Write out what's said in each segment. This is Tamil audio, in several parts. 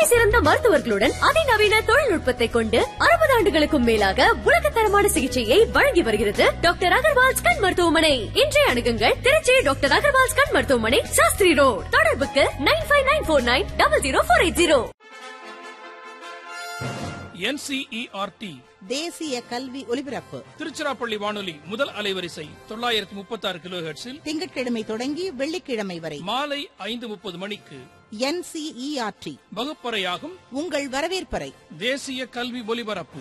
சிறந்த மருத்துவர்களுடன் அதிநவீன தொழில்நுட்பத்தை கொண்டு 60 ஆண்டுகளுக்கும் மேலாக உலகத்தரமான சிகிச்சையை வழங்கி வருகிறது டாக்டர் அகர்வால்ஸ் கண் மருத்துவமனை. இன்றைய அணுகுங்கள் திருச்சி டாக்டர் அகர்வால்ஸ் கண் மருத்துவமனை, சாஸ்திரி ரோட். தொடர்புக்கு 9594900480. NCERT தேசிய கல்வி ஒலிபரப்பு திருச்சிராப்பள்ளி வானொலி முதல் அலைவரிசை 936 கிலோஹெர்ட்ஸில் திங்கட்கிழமை தொடங்கி வெள்ளிக்கிழமை வரை மாலை 5:30 மணிக்கு NCERT வகுப்பறையாகும் உங்கள் வரவேற்பறை. தேசிய கல்வி ஒலிபரப்பு.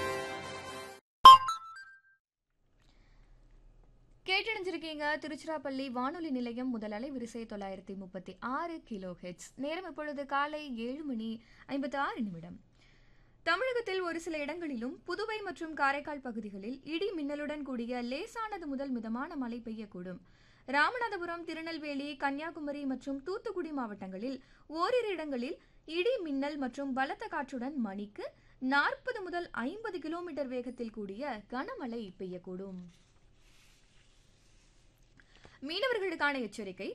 கேட்டடைஞ்சிருக்கீங்க திருச்சிராப்பள்ளி வானொலி நிலையம் முதல் அலைவரிசை 936 கிலோஹெர்ட்ஸ். நேரம் இப்பொழுது காலை 7:56. தமிழகத்தில் ஒரு சில இடங்களிலும் புதுவை மற்றும் காரைக்கால் பகுதிகளில் இடி மின்னலுடன் கூடிய லேசானது முதல் மிதமான மழை பெய்யக்கூடும். ராமநாதபுரம், திருநெல்வேலி, கன்னியாகுமரி மற்றும் தூத்துக்குடி மாவட்டங்களில் ஓரிரு இடங்களில் இடி மின்னல் மற்றும் பலத்த காற்றுடன் மணிக்கு 40 முதல் 50 கிலோமீட்டர் வேகத்தில் கூடிய கனமழை பெய்யக்கூடும். மீனவர்களுக்கான எச்சரிக்கை.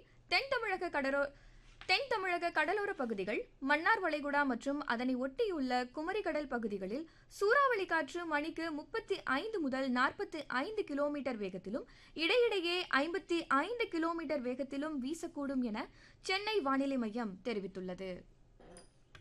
தென் தமிழக கடலோர பகுதிகள், மன்னார் வளைகுடா மற்றும் அதனை ஒட்டியுள்ள குமரிக்கடல் பகுதிகளில் சூறாவளி காற்று மணிக்கு 35 முதல் 45 கிலோமீட்டர் வேகத்திலும் இடையிடையே 55 கிலோமீட்டர் வேகத்திலும் வீசக்கூடும் என சென்னை வானிலை மையம் தெரிவித்துள்ளது.